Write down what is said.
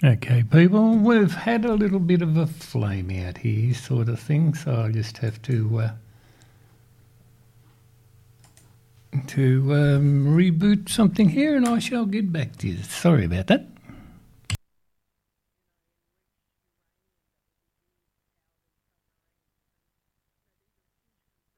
Okay, people, we've had a little bit of a flame out here, sort of thing, so I'll just have to reboot something here, and I shall get back to you. Sorry about that.